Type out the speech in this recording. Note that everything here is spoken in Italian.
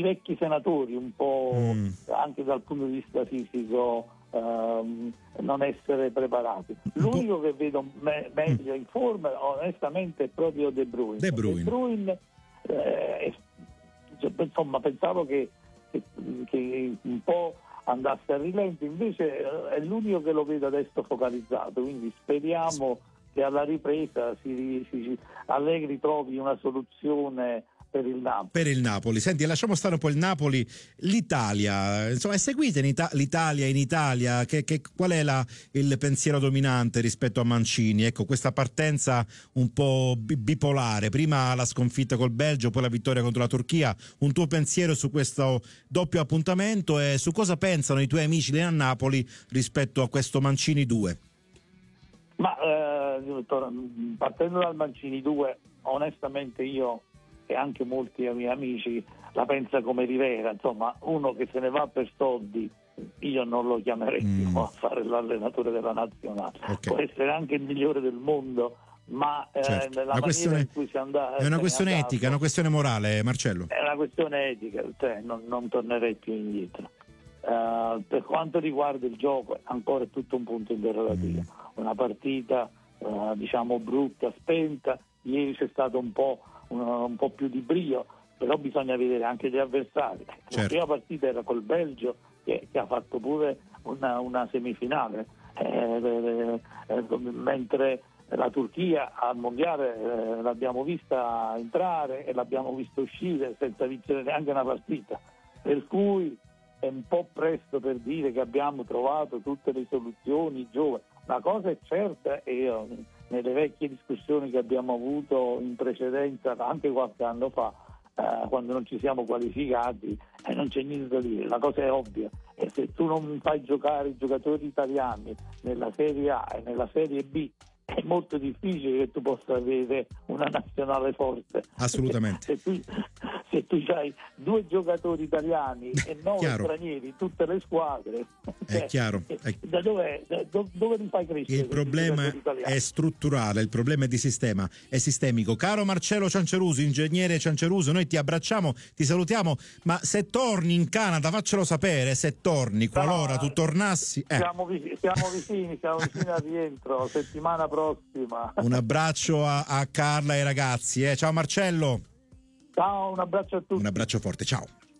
i vecchi senatori un po' anche dal punto di vista fisico non essere preparati. L'unico che vedo meglio in forma onestamente è proprio De Bruyne. De Bruyne insomma pensavo che un po' andasse a rilento, invece è l'unico che lo vedo adesso focalizzato, quindi speriamo che alla ripresa Allegri trovi una soluzione per il Napoli. Senti, lasciamo stare un po' il Napoli, l'Italia, insomma, è seguita l'Italia in Italia, qual è il pensiero dominante rispetto a Mancini? Ecco, questa partenza un po' bipolare, prima la sconfitta col Belgio, poi la vittoria contro la Turchia, un tuo pensiero su questo doppio appuntamento e su cosa pensano i tuoi amici lì a Napoli rispetto a questo Mancini 2? Ma partendo dal Mancini 2, onestamente io e anche molti miei amici la pensa come Rivera, insomma, uno che se ne va per soldi io non lo chiamerei più a fare l'allenatore della nazionale. Può essere anche il migliore del mondo, ma nella maniera in cui si andava è una questione etica, è una questione morale, Marcello. È una questione etica, cioè non tornerei più indietro. Per quanto riguarda il gioco ancora è tutto un punto interrogativo, una partita diciamo brutta, spenta. Ieri c'è stato un po' più di brio, però bisogna vedere anche gli avversari. La prima partita era col Belgio che ha fatto pure una semifinale, mentre la Turchia al mondiale l'abbiamo vista entrare e l'abbiamo vista uscire senza vincere neanche una partita, per cui è un po' presto per dire che abbiamo trovato tutte le soluzioni giovani. Una cosa è certa, e io nelle vecchie discussioni che abbiamo avuto in precedenza anche qualche anno fa, quando non ci siamo qualificati, non c'è niente da dire, la cosa è ovvia, e se tu non fai giocare i giocatori italiani nella Serie A e nella Serie B è molto difficile che tu possa avere una nazionale forte. Assolutamente. Se tu hai 2 giocatori italiani e 9 stranieri in tutte le squadre, è chiaro. Da dove li fai crescere? Il problema è strutturale, il problema è di sistema, è sistemico. Caro Marcello Cianceruso, ingegnere Cianceruso, noi ti abbracciamo, ti salutiamo, ma se torni in Canada faccelo sapere, se torni, qualora tu tornassi. Siamo vicini al rientro, settimana prossima. Un abbraccio a Carla e ai ragazzi. Ciao Marcello. Ciao, un abbraccio a tutti. Un abbraccio forte, ciao.